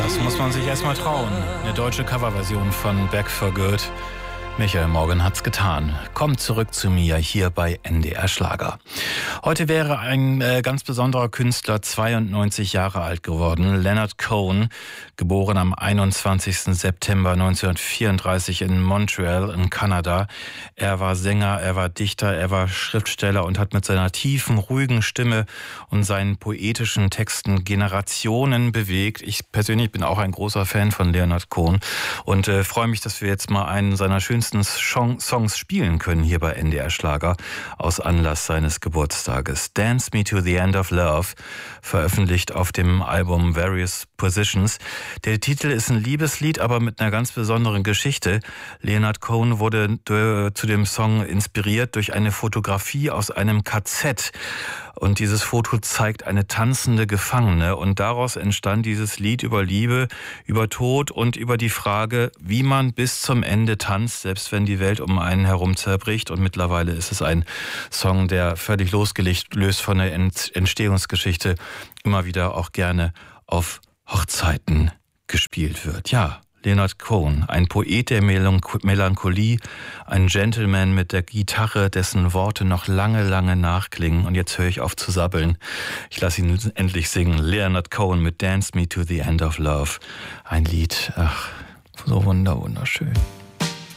Das muss man sich erstmal trauen. Eine deutsche Coverversion von Back for Good. Michael Morgan hat's getan. Kommt zurück zu mir hier bei NDR Schlager. Heute wäre ein ganz besonderer Künstler 92 Jahre alt geworden. Leonard Cohen, geboren am 21. September 1934 in Montreal in Kanada. Er war Sänger, er war Dichter, er war Schriftsteller und hat mit seiner tiefen, ruhigen Stimme und seinen poetischen Texten Generationen bewegt. Ich persönlich bin auch ein großer Fan von Leonard Cohen und freue mich, dass wir jetzt mal einen seiner schönsten Songs spielen können hier bei NDR Schlager aus Anlass seines Geburtstages. Dance Me to the End of Love, veröffentlicht auf dem Album Various Positions. Der Titel ist ein Liebeslied, aber mit einer ganz besonderen Geschichte. Leonard Cohen wurde zu dem Song inspiriert durch eine Fotografie aus einem KZ. Und dieses Foto zeigt eine tanzende Gefangene. Und daraus entstand dieses Lied über Liebe, über Tod und über die Frage, wie man bis zum Ende tanzt, selbst wenn die Welt um einen herum zerbricht. Und mittlerweile ist es ein Song, der völlig löst von der Entstehungsgeschichte, immer wieder auch gerne auf Hochzeiten gespielt wird. Ja, Leonard Cohen, ein Poet der Melancholie, ein Gentleman mit der Gitarre, dessen Worte noch lange, lange nachklingen. Und jetzt höre ich auf zu sabbeln. Ich lasse ihn endlich singen. Leonard Cohen mit Dance Me to the End of Love. Ein Lied, ach, so wunderschön.